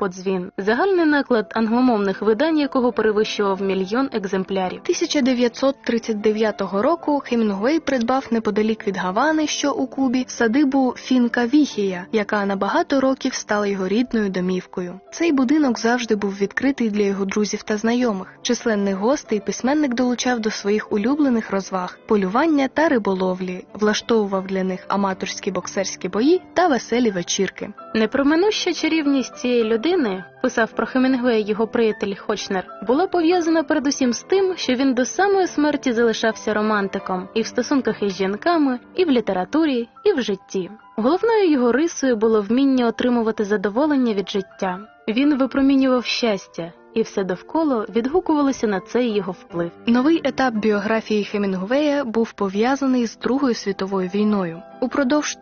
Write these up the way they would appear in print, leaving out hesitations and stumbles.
«Подзвін», загальний наклад англомовних видань якого перевищував 1 мільйон екземплярів. 1939 року Хемінгуей придбав неподалік від Гавани, що у Кубі, садибу Фінка Віхія, яка на багато років стала його рідною домівкою. Цей будинок завжди був відкритий для його друзів та знайомих. Численних гостей письменник долучав до своїх улюблених розваг – полювання та риболовлі, влаштовував для них аматорські боксерські бої та веселі вечірки. Непроминуща чарівність цієї людини, писав про Хемінгуея його приятель Хочнер, була пов'язана передусім з тим, що він до самої смерті залишався романтиком і в стосунках із жінками, і в літературі, і в житті. Головною його рисою було вміння отримувати задоволення від життя. Він випромінював щастя, і все довкола відгукувалося на цей його вплив. Новий етап біографії Хемінгуея був пов'язаний з Другою світовою війною. Упродовж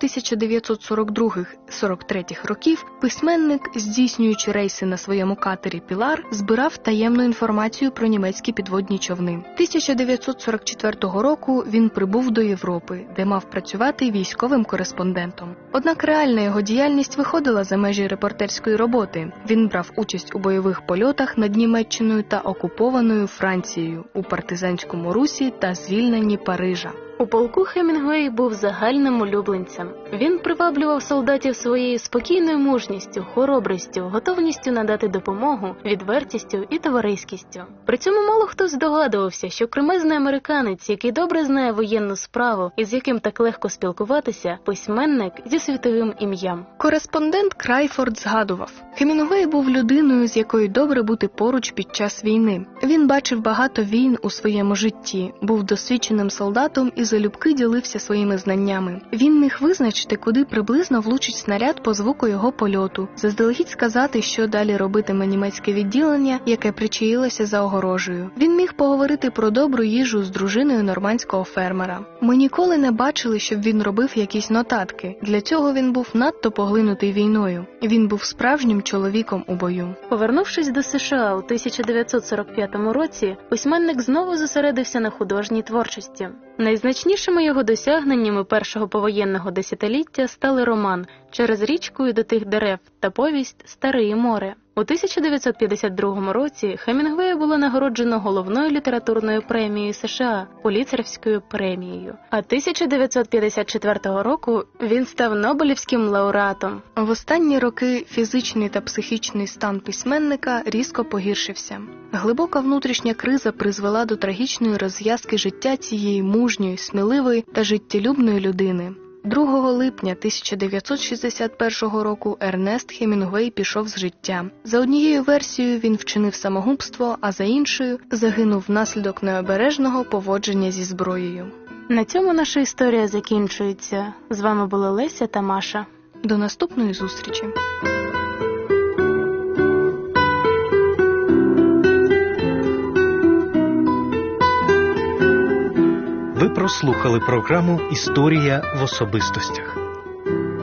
1942-43 років письменник, здійснюючи рейси на своєму катері «Пілар», збирав таємну інформацію про німецькі підводні човни. 1944 року він прибув до Європи, де мав працювати військовим кореспондентом. Однак реальна його діяльність виходила за межі репортерської роботи. Він брав участь у бойових польотах над Німеччиною та окупованою Францією, у партизанському русі та звільненні Парижа. У полку Хемінгуей був загальним улюбленцем. Він приваблював солдатів своєю спокійною мужністю, хоробрістю, готовністю надати допомогу, відвертістю і товариськістю. При цьому мало хто здогадувався, що кремезний американець, який добре знає воєнну справу і з яким так легко спілкуватися, письменник зі світовим ім'ям. Кореспондент Крайфорд згадував: Хемінгуей був людиною, з якою добре бути поруч під час війни. Він бачив багато війн у своєму житті, був досвідченим солдатом і залюбки ділився своїми знаннями. Він міг визначити, куди приблизно влучить снаряд по звуку його польоту, заздалегідь сказати, що далі робитиме німецьке відділення, яке причаїлося за огорожею. Він міг поговорити про добру їжу з дружиною нормандського фермера. Ми ніколи не бачили, щоб він робив якісь нотатки. Для цього він був надто поглинутий війною. Він був справжнім чоловіком у бою. Повернувшись до США у 1945 році, письменник знову зосередився на художній творчості. Найзначнішими його досягненнями першого повоєнного десятиліття стали роман «Через річку і до тих дерев» та повість «Старе море». У 1952 році Хемінгуея було нагороджено головною літературною премією США – Пулітцерівською премією. А 1954 року він став Нобелівським лауреатом. В останні роки фізичний та психічний стан письменника різко погіршився. Глибока внутрішня криза призвела до трагічної розв'язки життя цієї мужньої, сміливої та життєлюбної людини. 2 липня 1961 року Ернест Хемінгуей пішов з життя. За однією версією він вчинив самогубство, а за іншою загинув внаслідок необережного поводження зі зброєю. На цьому наша історія закінчується. З вами були Леся та Маша. До наступної зустрічі. Ви прослухали програму «Історія в особистостях».